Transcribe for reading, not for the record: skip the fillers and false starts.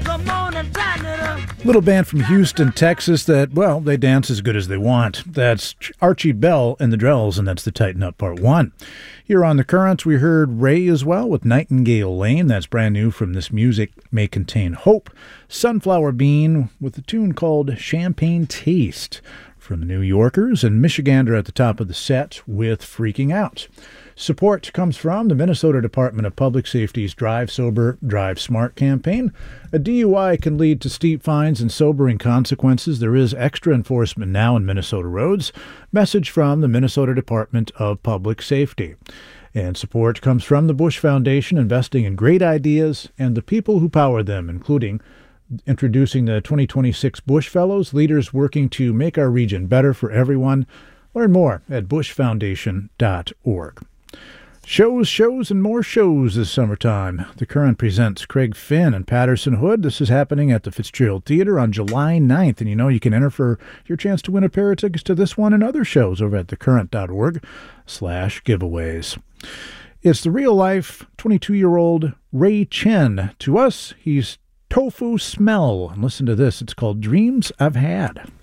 Little band from Houston, Texas that, well, they dance as good as they want. That's Archie Bell and the Drells, and that's the Tighten Up Part 1. Here on The Currents, we heard Ray as well with Nightingale Lane. That's brand new from This Music May Contain Hope. Sunflower Bean with a tune called Champagne Taste from the New Yorkers, and Michigander at the top of the set with Freaking Out. Support comes from the Minnesota Department of Public Safety's Drive Sober, Drive Smart campaign. A DUI can lead to steep fines and sobering consequences. There is extra enforcement now in Minnesota roads. Message from the Minnesota Department of Public Safety. And support comes from the Bush Foundation, investing in great ideas and the people who power them, including introducing the 2026 Bush Fellows, leaders working to make our region better for everyone. Learn more at bushfoundation.org. Shows, and more shows this summertime. The Current presents Craig Finn and Patterson Hood. This is happening at the Fitzgerald Theater on July 9th. And you can enter for your chance to win a pair of tickets to this one and other shows over at thecurrent.org/giveaways. It's the real-life 22-year-old Ray Chen. To us, he's Tofu Smell. And listen to this. It's called Dreams I've Had.